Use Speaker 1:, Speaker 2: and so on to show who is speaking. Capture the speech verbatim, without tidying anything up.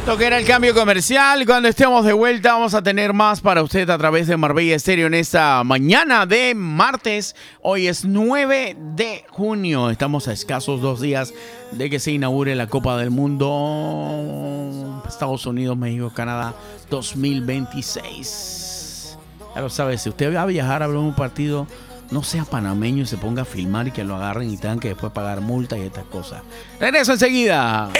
Speaker 1: Lo que era el cambio comercial. Cuando estemos de vuelta vamos a tener más para usted a través de Marbella Estéreo en esta mañana de martes. Hoy es nueve de junio. Estamos a escasos dos días de que se inaugure la Copa del Mundo Estados Unidos, México, Canadá dos mil veintiséis. Ya lo sabe, si usted va a viajar a ver un partido, no sea panameño y se ponga a filmar y que lo agarren y tengan que después pagar multa y estas cosas. Regreso enseguida.